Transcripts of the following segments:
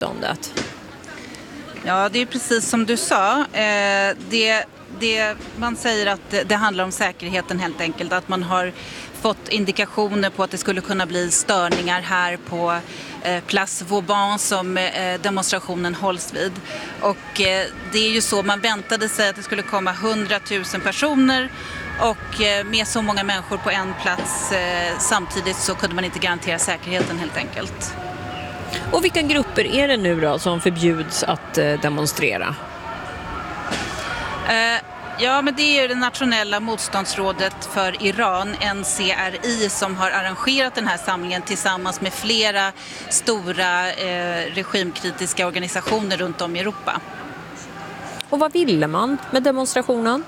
motståndet? Ja, det är precis som du sa. Man säger att det handlar om säkerheten helt enkelt. Att man har fått indikationer på att det skulle kunna bli störningar här på Place Vauban som demonstrationen hålls vid. Och det är ju så, man väntade sig att det skulle komma 100 000 personer och med så många människor på en plats samtidigt så kunde man inte garantera säkerheten helt enkelt. Och vilka grupper är det nu då som förbjuds att demonstrera? Ja, men det är ju det nationella motståndsrådet för Iran, NCRI, som har arrangerat den här samlingen tillsammans med flera stora regimkritiska organisationer runt om i Europa. Och vad ville man med demonstrationen?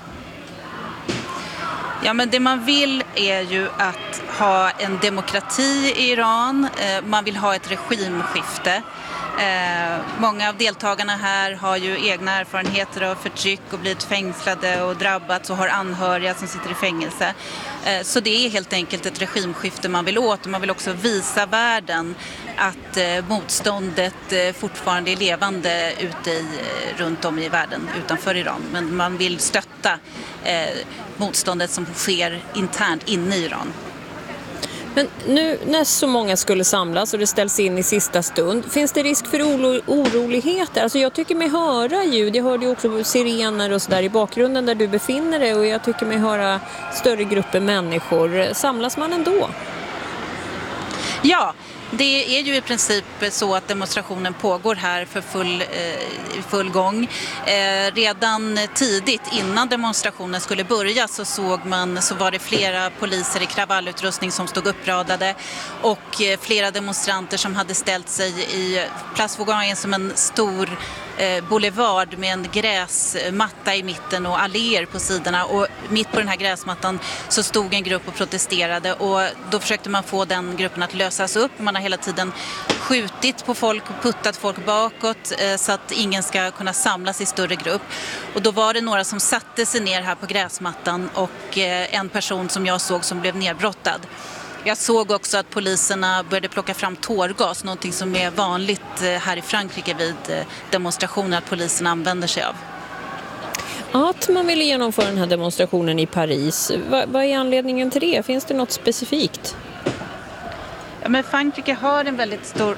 Ja, men det man vill är ju att ha en demokrati i Iran. Man vill ha ett regimskifte. Många av deltagarna här har ju egna erfarenheter av förtryck och blivit fängslade och drabbats och har anhöriga som sitter i fängelse. Så det är helt enkelt ett regimskifte man vill åt, och man vill också visa världen att motståndet fortfarande är levande runt om i världen utanför Iran. Men man vill stötta motståndet som sker internt inne i Iran. Men nu när så många skulle samlas och det ställs in i sista stund, finns det risk för oroligheter? Alltså jag tycker mig höra ljud, jag hörde ju också sirener och sådär i bakgrunden där du befinner dig, och jag tycker mig höra större grupper människor. Samlas man ändå? Ja, det är ju i princip så att demonstrationen pågår här för full gång. Redan tidigt innan demonstrationen skulle börja så var det flera poliser i kravallutrustning som stod uppradade, och flera demonstranter som hade ställt sig i Place Vauban som en stor boulevard med en gräsmatta i mitten och alléer på sidorna, och mitt på den här gräsmattan så stod en grupp och protesterade, och då försökte man få den gruppen att lösas upp. Man har hela tiden skjutit på folk och puttat folk bakåt så att ingen ska kunna samlas i större grupp, och då var det några som satte sig ner här på gräsmattan, och en person som jag såg som blev nedbrottad. Jag såg också att poliserna började plocka fram tårgas, någonting som är vanligt här i Frankrike vid demonstrationer att polisen använder sig av. Att man ville genomföra den här demonstrationen i Paris, vad är anledningen till det? Finns det något specifikt? Ja, men Frankrike har en väldigt stor...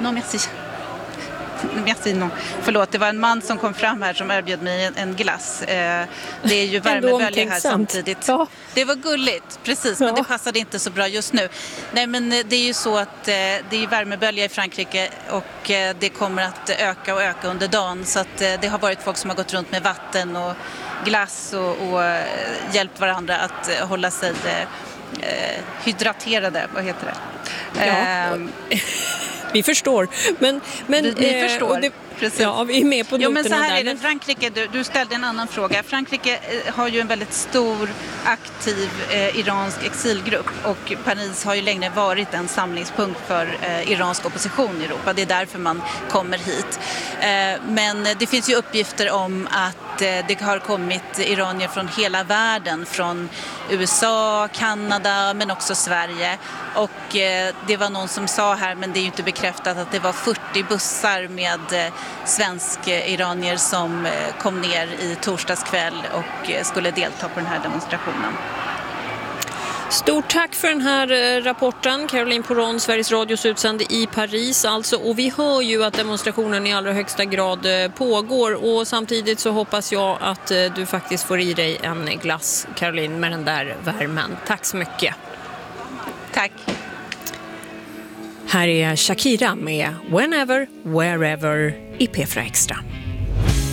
Förlåt, det var en man som kom fram här som erbjöd mig en glass. Det är ju värmebölja här samtidigt. Ja. Det var gulligt, precis, men det passade inte så bra just nu. Nej, men det är ju så att det är värmebölja i Frankrike, och det kommer att öka och öka under dagen. Så att det har varit folk som har gått runt med vatten och glass och hjälpt varandra att hålla sig hydraterade, vad heter det? Ja. Vi förstår, men ni förstår. Precis. Ja, vi är med på noterna. Men så här är det. Frankrike, du ställde en annan fråga. Frankrike har ju en väldigt stor aktiv iransk exilgrupp, och Paris har ju länge varit en samlingspunkt för iransk opposition i Europa. Det är därför man kommer hit. Men det finns ju uppgifter om att det har kommit iranier från hela världen, från USA, Kanada men också Sverige, och det var någon som sa här, men det är ju inte bekräftat, att det var 40 bussar med svensk-iranier som kom ner i torsdagskväll och skulle delta på den här demonstrationen. Stort tack för den här rapporten, Caroline Poron, Sveriges Radios utsände i Paris alltså. Och vi hör ju att demonstrationen i allra högsta grad pågår, och samtidigt så hoppas jag att du faktiskt får i dig en glass, Caroline, med den där värmen. Tack så mycket. Tack. Här är Shakira med Whenever, Wherever i P4 Extra.